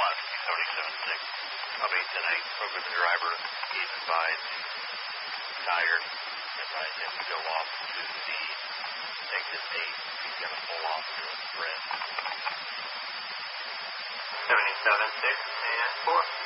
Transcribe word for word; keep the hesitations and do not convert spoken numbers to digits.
one, seventy-seven six. Probably tonight, spoke with the driver. He's advised, tired, advised him to go off to the exit eight. He's going to pull off to a spread. seventy-seven six and four.